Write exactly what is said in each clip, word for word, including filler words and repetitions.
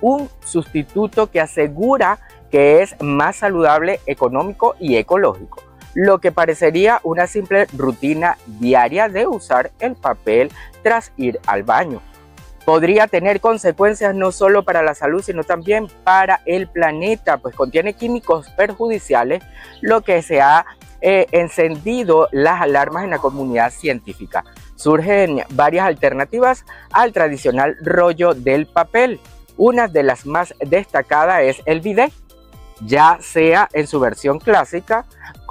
un sustituto que asegura que es más saludable, económico y ecológico, lo que parecería una simple rutina diaria de usar el papel tras ir al baño. Podría tener consecuencias no solo para la salud, sino también para el planeta, pues contiene químicos perjudiciales, lo que se ha eh, encendido las alarmas en la comunidad científica. Surgen varias alternativas al tradicional rollo del papel. Una de las más destacadas es el bidet, ya sea en su versión clásica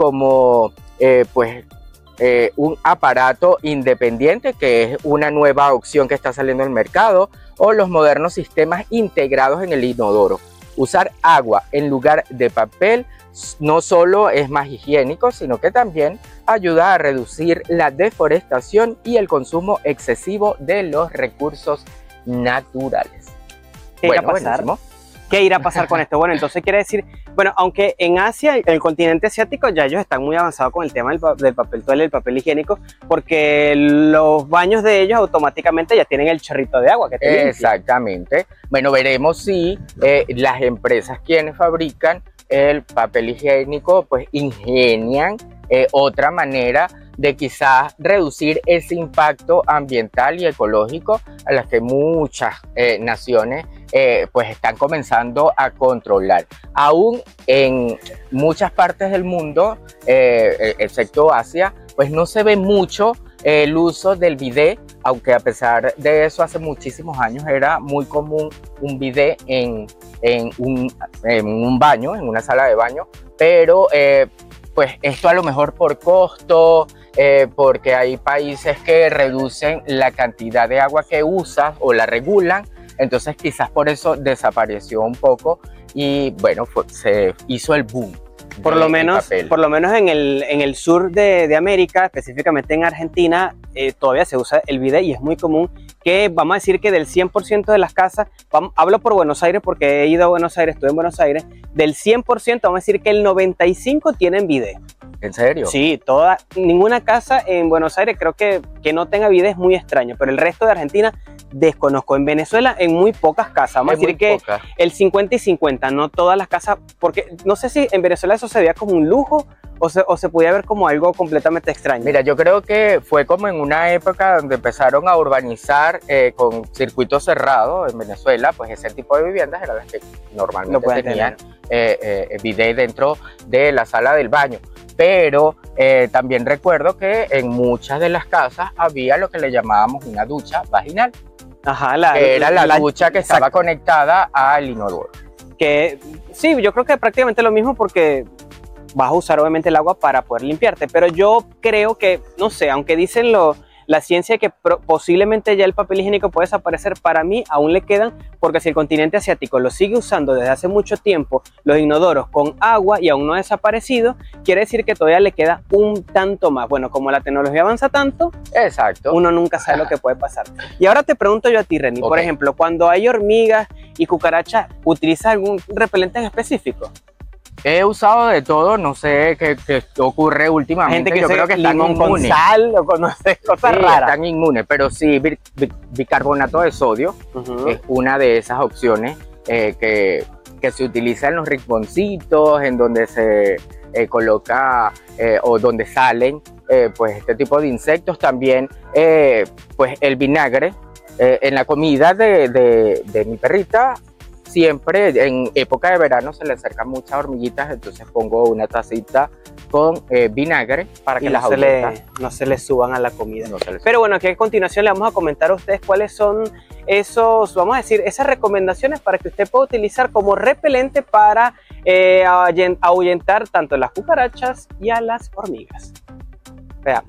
como eh, pues, eh, un aparato independiente, que es una nueva opción que está saliendo al mercado, o los modernos sistemas integrados en el inodoro. Usar agua en lugar de papel no solo es más higiénico, sino que también ayuda a reducir la deforestación y el consumo excesivo de los recursos naturales. ¿Qué irá a pasar? ¿Qué irá a pasar con esto? Bueno, entonces quiere decir, bueno, aunque en Asia, en el continente asiático, ya ellos están muy avanzados con el tema del, del papel toalla y el papel higiénico, porque los baños de ellos automáticamente ya tienen el chorrito de agua que te limpia. Exactamente. Bueno, veremos si eh, las empresas quienes fabrican el papel higiénico pues ingenian eh, otra manera de quizás reducir ese impacto ambiental y ecológico a las que muchas eh, naciones eh, pues están comenzando a controlar. Aún en muchas partes del mundo, eh, excepto Asia, pues no se ve mucho eh, el uso del bidet, aunque a pesar de eso hace muchísimos años era muy común un bidet en, en, un, en un baño, en una sala de baño, pero eh, pues esto a lo mejor por costo, eh, porque hay países que reducen la cantidad de agua que usas o la regulan, entonces quizás por eso desapareció un poco y bueno, fue, se hizo el boom. Por lo, menos, por lo menos en el, en el sur de, de América, específicamente en Argentina, eh, todavía se usa el bidet y es muy común que, vamos a decir que del cien por ciento de las casas, vamos, hablo por Buenos Aires porque he ido a Buenos Aires, estuve en Buenos Aires, del cien por ciento vamos a decir que el noventa y cinco por ciento tienen bidet. ¿En serio? Sí, toda, ninguna casa en Buenos Aires creo que, que no tenga bidet es muy extraño, pero el resto de Argentina desconozco. En Venezuela en muy pocas casas, vamos a decir que poca. El cincuenta y cincuenta, no todas las casas, porque no sé si en Venezuela eso se veía como un lujo o se, o se podía ver como algo completamente extraño. Mira, yo creo que fue como en una época donde empezaron a urbanizar eh, con circuitos cerrados en Venezuela, pues ese tipo de viviendas eran las que normalmente no tenían eh, eh, bidet dentro de la sala del baño. Pero eh, también recuerdo que en muchas de las casas había lo que le llamábamos una ducha vaginal. Ajá, la, que era la, la ducha que exacto. estaba conectada al inodoro. Que sí, yo creo que prácticamente lo mismo porque vas a usar obviamente el agua para poder limpiarte, pero yo creo que, no sé, aunque dicen lo, la ciencia que pro, posiblemente ya el papel higiénico puede desaparecer, para mí aún le quedan, porque si el continente asiático lo sigue usando desde hace mucho tiempo, los inodoros con agua y aún no ha desaparecido, quiere decir que todavía le queda un tanto más. Bueno, como la tecnología avanza tanto, exacto, uno nunca sabe lo que puede pasar. Y ahora te pregunto yo a ti, Reni, okay. Por ejemplo, cuando hay hormigas y cucarachas, ¿utilizas algún repelente en específico? He usado de todo, no sé qué, qué ocurre últimamente. Gente que yo se creo que están limón inmunes. Con sal o con no sé, cosas sí, raras. Están inmunes, pero sí, bic, bic, bicarbonato de sodio uh-huh. es una de esas opciones eh, que, que se utiliza en los rinconcitos, en donde se eh, coloca eh, o donde salen eh, pues este tipo de insectos. También eh, pues el vinagre eh, en la comida de, de, de mi perrita. Siempre en época de verano se le acercan muchas hormiguitas, entonces pongo una tacita con eh, vinagre para que y las no se, le, no se le suban a la comida. No Pero bueno, aquí a continuación le vamos a comentar a ustedes cuáles son esos, vamos a decir, esas recomendaciones para que usted pueda utilizar como repelente para eh, ahuyentar tanto las cucarachas y a las hormigas. Veamos.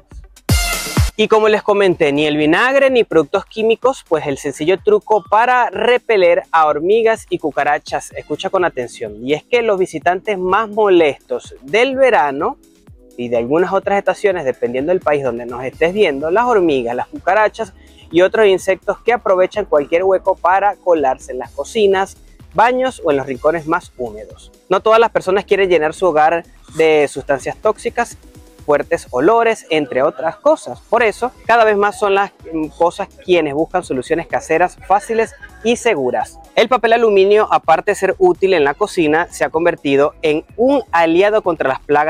Y como les comenté, ni el vinagre ni productos químicos, pues el sencillo truco para repeler a hormigas y cucarachas, escucha con atención, y es que los visitantes más molestos del verano y de algunas otras estaciones, dependiendo del país donde nos estés viendo, las hormigas, las cucarachas y otros insectos que aprovechan cualquier hueco para colarse en las cocinas, baños o en los rincones más húmedos. No todas las personas quieren llenar su hogar de sustancias tóxicas fuertes olores, entre otras cosas. Por eso, cada vez más son las cosas quienes buscan soluciones caseras fáciles y seguras. El papel aluminio, aparte de ser útil en la cocina, se ha convertido en un aliado contra las plagas